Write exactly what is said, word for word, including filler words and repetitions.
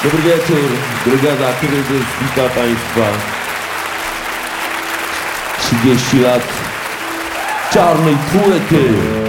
Dobry wieczór, brygada Kryzys, witam Państwa. trzydzieści lat czarnej trójki.